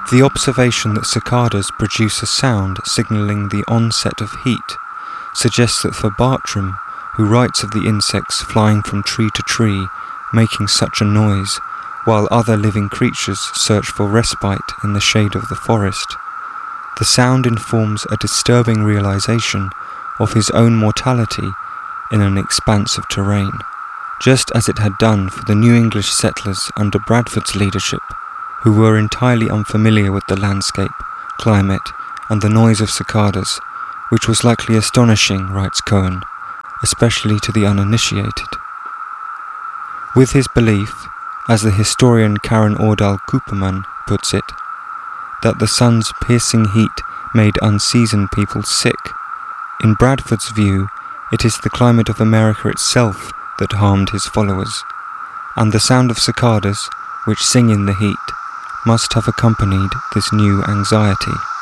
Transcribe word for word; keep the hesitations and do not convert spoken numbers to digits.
The observation that cicadas produce a sound signalling the onset of heat suggests that for Bartram, who writes of the insects flying from tree to tree, making such a noise, while other living creatures search for respite in the shade of the forest, the sound informs a disturbing realization of his own mortality in an expanse of terrain, just as it had done for the New English settlers under Bradford's leadership, who were entirely unfamiliar with the landscape, climate, and the noise of cicadas, which was likely astonishing, writes Cohen, especially to the uninitiated. With his belief, as the historian Karen Ordal Cooperman puts it, that the sun's piercing heat made unseasoned people sick, in Bradford's view, it is the climate of America itself that harmed his followers, and the sound of cicadas, which sing in the heat, must have accompanied this new anxiety.